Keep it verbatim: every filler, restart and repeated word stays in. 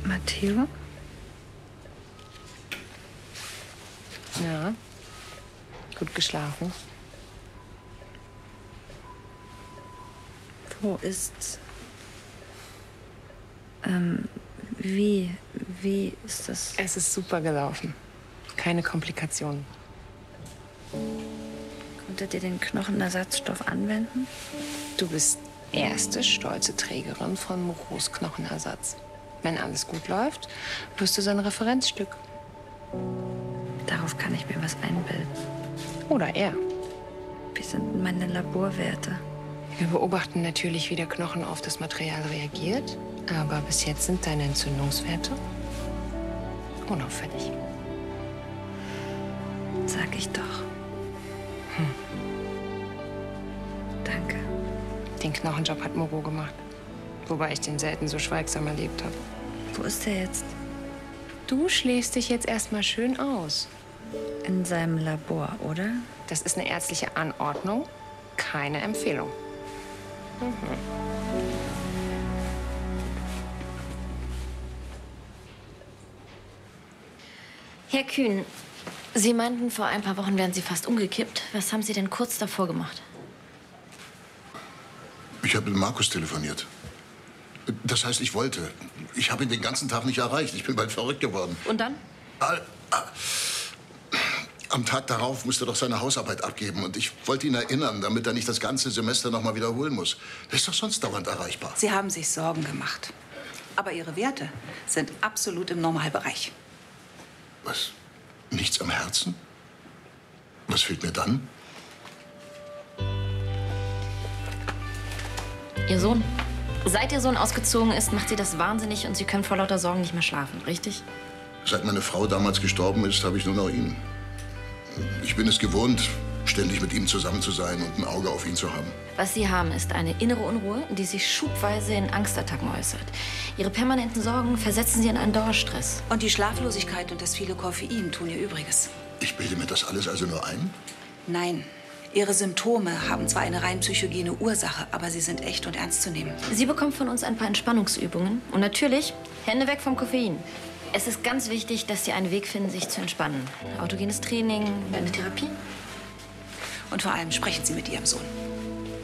Matteo? Ja. Gut geschlafen. Wo ist's? Ähm, wie, wie ist das? Es ist super gelaufen. Keine Komplikationen. Konntet ihr den Knochenersatzstoff anwenden? Du bist erste stolze Trägerin von Moreaus Knochenersatz. Wenn alles gut läuft, wirst du sein Referenzstück. Darauf kann ich mir was einbilden. Oder er. Wie sind meine Laborwerte? Wir beobachten natürlich, wie der Knochen auf das Material reagiert. Aber bis jetzt sind deine Entzündungswerte unauffällig. Sag ich doch. Hm. Danke. Den Knochenjob hat Moreau gemacht. Wobei ich den selten so schweigsam erlebt habe. Wo ist er jetzt? Du schläfst dich jetzt erstmal schön aus. In seinem Labor, oder? Das ist eine ärztliche Anordnung, keine Empfehlung. Mhm. Herr Kühn, Sie meinten, vor ein paar Wochen wären Sie fast umgekippt. Was haben Sie denn kurz davor gemacht? Ich habe mit Markus telefoniert. Das heißt, ich wollte. Ich habe ihn den ganzen Tag nicht erreicht. Ich bin bald verrückt geworden. Und dann? Am Tag darauf musste er doch seine Hausarbeit abgeben. Und ich wollte ihn erinnern, damit er nicht das ganze Semester noch mal wiederholen muss. Er ist doch sonst dauernd erreichbar. Sie haben sich Sorgen gemacht. Aber Ihre Werte sind absolut im Normalbereich. Was? Nichts am Herzen? Was fehlt mir dann? Ihr Sohn. Seit Ihr Sohn ausgezogen ist, macht Sie das wahnsinnig und Sie können vor lauter Sorgen nicht mehr schlafen, richtig? Seit meine Frau damals gestorben ist, habe ich nur noch ihn. Ich bin es gewohnt, ständig mit ihm zusammen zu sein und ein Auge auf ihn zu haben. Was Sie haben, ist eine innere Unruhe, die sich schubweise in Angstattacken äußert. Ihre permanenten Sorgen versetzen Sie in einen Dauerstress. Und die Schlaflosigkeit und das viele Koffein tun ihr Übriges. Ich bilde mir das alles also nur ein? Nein. Ihre Symptome haben zwar eine rein psychogene Ursache, aber sie sind echt und ernst zu nehmen. Sie bekommen von uns ein paar Entspannungsübungen. Und natürlich, Hände weg vom Koffein. Es ist ganz wichtig, dass Sie einen Weg finden, sich zu entspannen. Autogenes Training, eine Therapie. Und vor allem sprechen Sie mit Ihrem Sohn.